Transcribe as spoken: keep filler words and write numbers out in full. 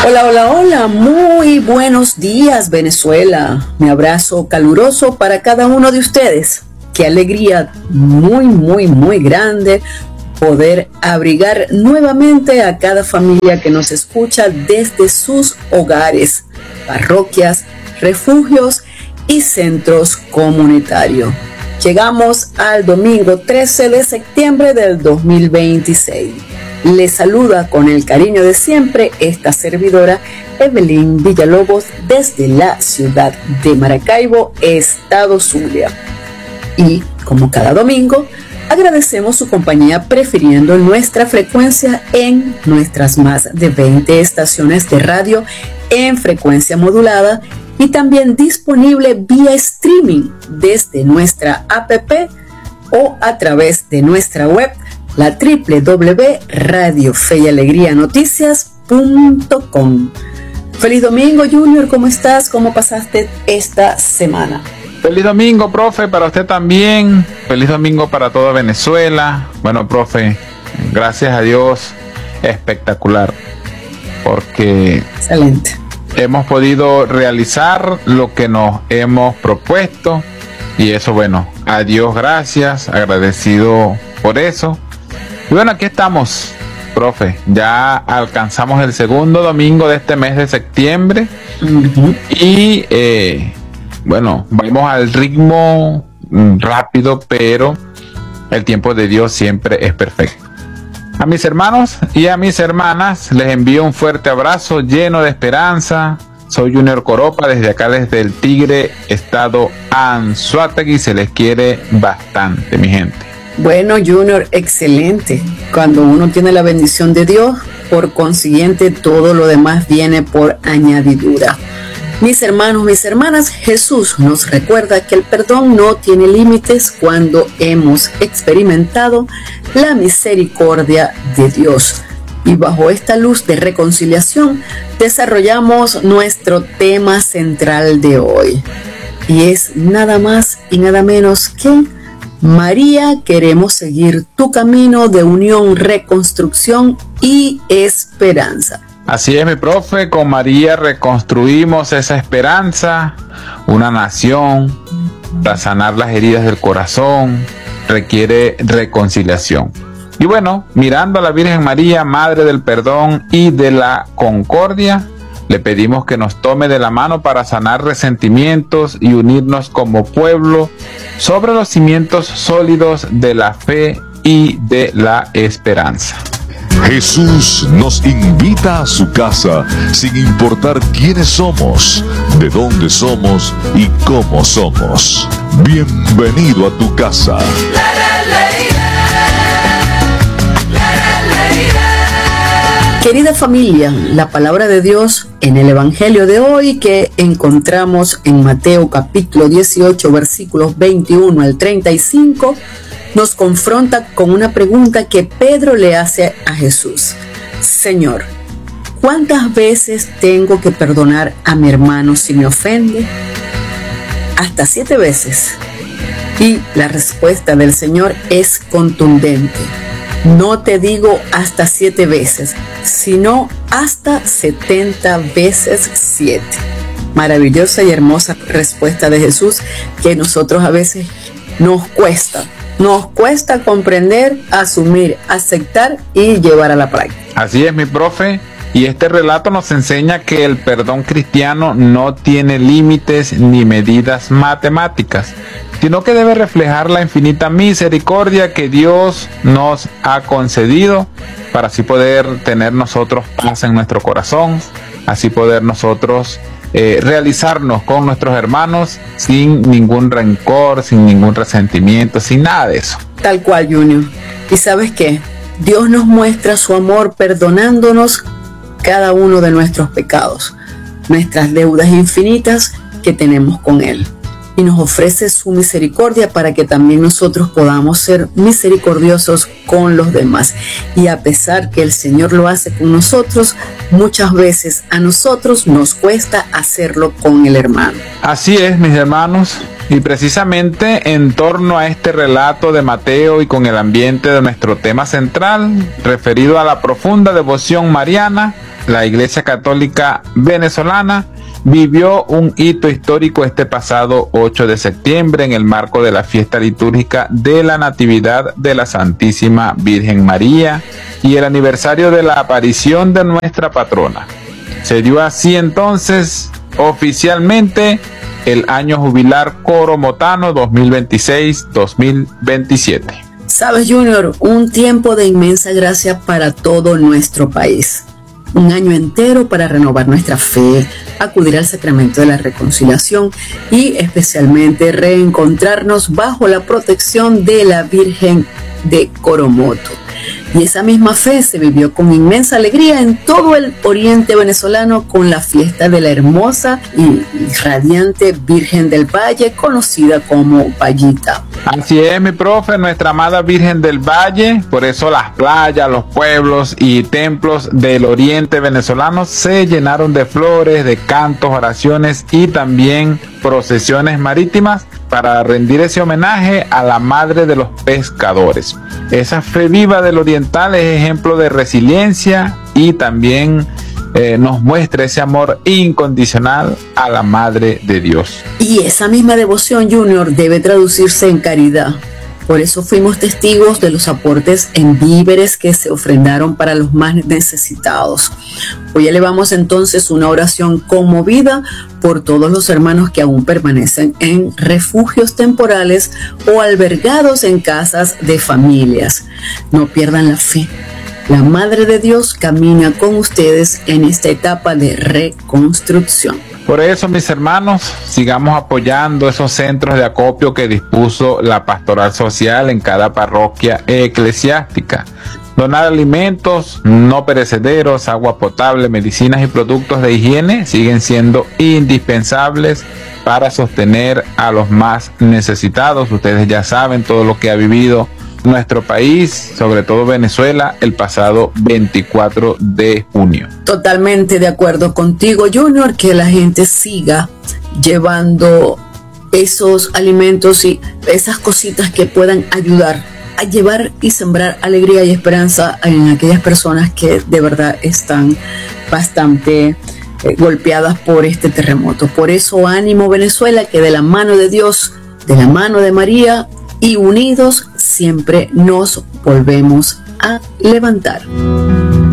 Hola, hola, hola, muy buenos días Venezuela. Mi abrazo caluroso para cada uno de ustedes. Qué alegría muy, muy, muy grande poder abrigar nuevamente a cada familia que nos escucha desde sus hogares, parroquias, refugios y centros comunitarios. Llegamos al domingo trece de septiembre del dos mil veintiséis. Les saluda con el cariño de siempre esta servidora Evelyn Villalobos desde la ciudad de Maracaibo, Estado Zulia. Y como cada domingo, agradecemos su compañía prefiriendo nuestra frecuencia en nuestras más de veinte estaciones de radio en frecuencia modulada y también disponible vía streaming desde nuestra app o a través de nuestra web, la doble u doble u doble u punto radio fe y alegría noticias punto com. Feliz domingo, Junior, ¿cómo estás? ¿Cómo pasaste esta semana? Feliz domingo, profe, para usted también. Feliz domingo para toda Venezuela. Bueno, profe, gracias a Dios, espectacular, porque excelente. Hemos podido realizar lo que nos hemos propuesto y eso, bueno, a Dios gracias, agradecido por eso. Y bueno, aquí estamos, profe, ya alcanzamos el segundo domingo de este mes de septiembre. Uh-huh. Y eh, bueno, vamos al ritmo rápido, pero el tiempo de Dios siempre es perfecto. A mis hermanos y a mis hermanas les envío un fuerte abrazo lleno de esperanza. Soy Junior Coropa desde acá, desde el Tigre, estado Anzoátegui. Se les quiere bastante, mi gente. Bueno, Junior, excelente. Cuando uno tiene la bendición de Dios, por consiguiente, todo lo demás viene por añadidura. Mis hermanos, mis hermanas, Jesús nos recuerda que el perdón no tiene límites cuando hemos experimentado la misericordia de Dios. Y bajo esta luz de reconciliación, desarrollamos nuestro tema central de hoy. Y es nada más y nada menos que: María, queremos seguir tu camino de unión, reconstrucción y esperanza. Así es, mi profe, con María reconstruimos esa esperanza. Una nación, para sanar las heridas del corazón, requiere reconciliación. Y bueno, mirando a la Virgen María, Madre del Perdón y de la Concordia, le pedimos que nos tome de la mano para sanar resentimientos y unirnos como pueblo sobre los cimientos sólidos de la fe y de la esperanza. Jesús nos invita a su casa sin importar quiénes somos, de dónde somos y cómo somos. Bienvenido a tu casa. Querida familia, la palabra de Dios en el Evangelio de hoy que encontramos en Mateo capítulo dieciocho versículos veintiuno al treinta y cinco nos confronta con una pregunta que Pedro le hace a Jesús. Señor, ¿cuántas veces tengo que perdonar a mi hermano si me ofende? Hasta siete veces. Y la respuesta del Señor es contundente. No te digo hasta siete veces, sino hasta setenta veces siete. Maravillosa y hermosa respuesta de Jesús que nosotros a veces nos cuesta. Nos cuesta comprender, asumir, aceptar y llevar a la práctica. Así es, mi profe. Y este relato nos enseña que el perdón cristiano no tiene límites ni medidas matemáticas, sino que debe reflejar la infinita misericordia que Dios nos ha concedido para así poder tener nosotros paz en nuestro corazón, así poder nosotros eh, realizarnos con nuestros hermanos sin ningún rencor, sin ningún resentimiento, sin nada de eso. Tal cual, Junior. ¿Y sabes qué? Dios nos muestra su amor perdonándonos cada uno de nuestros pecados, nuestras deudas infinitas que tenemos con Él. Y nos ofrece su misericordia para que también nosotros podamos ser misericordiosos con los demás. Y a pesar que el Señor lo hace con nosotros, muchas veces a nosotros nos cuesta hacerlo con el hermano. Así es, mis hermanos. Y precisamente en torno a este relato de Mateo y con el ambiente de nuestro tema central, referido a la profunda devoción mariana, la Iglesia Católica Venezolana vivió un hito histórico este pasado ocho de septiembre en el marco de la fiesta litúrgica de la Natividad de la Santísima Virgen María y el aniversario de la aparición de nuestra patrona. Se dio así entonces oficialmente el año jubilar coromotano dos mil veintiséis dos mil veintisiete. Sabes, Junior, un tiempo de inmensa gracia para todo nuestro país. Un año entero para renovar nuestra fe, acudir al sacramento de la reconciliación y especialmente reencontrarnos bajo la protección de la Virgen de Coromoto. Y esa misma fe se vivió con inmensa alegría en todo el oriente venezolano con la fiesta de la hermosa y radiante Virgen del Valle, conocida como Vallita. Así es, mi profe, nuestra amada Virgen del Valle. Por eso las playas, los pueblos y templos del oriente venezolano se llenaron de flores, de cantos, oraciones y también procesiones marítimas para rendir ese homenaje a la madre de los pescadores. Esa fe viva del oriental es ejemplo de resiliencia y también eh, nos muestra ese amor incondicional a la Madre de Dios. Y esa misma devoción, Junior, debe traducirse en caridad. Por eso fuimos testigos de los aportes en víveres que se ofrendaron para los más necesitados. Hoy elevamos entonces una oración conmovida por todos los hermanos que aún permanecen en refugios temporales o albergados en casas de familias. No pierdan la fe. La Madre de Dios camina con ustedes en esta etapa de reconstrucción. Por eso, mis hermanos, sigamos apoyando esos centros de acopio que dispuso la Pastoral Social en cada parroquia eclesiástica. Donar alimentos no perecederos, agua potable, medicinas y productos de higiene siguen siendo indispensables para sostener a los más necesitados. Ustedes ya saben todo lo que ha vivido nuestro país, sobre todo Venezuela, el pasado veinticuatro de junio. Totalmente de acuerdo contigo, Junior, que la gente siga llevando esos alimentos y esas cositas que puedan ayudar a llevar y sembrar alegría y esperanza en aquellas personas que de verdad están bastante eh, golpeadas por este terremoto. Por eso, ánimo Venezuela, que de la mano de Dios, de la mano de María y unidos siempre nos volvemos a levantar.